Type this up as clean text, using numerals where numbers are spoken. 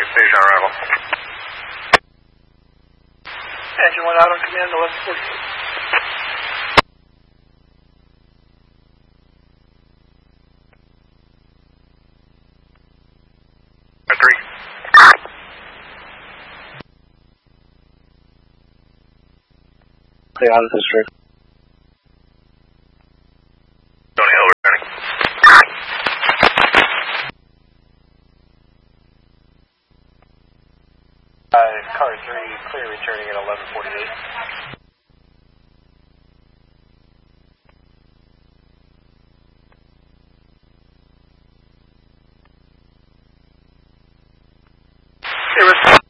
Union Station on arrival. Engine 1 out on command, 1148. Agree. Clear out of this trip. Stony Hill returning. Car 3, clear returning at 1148. It was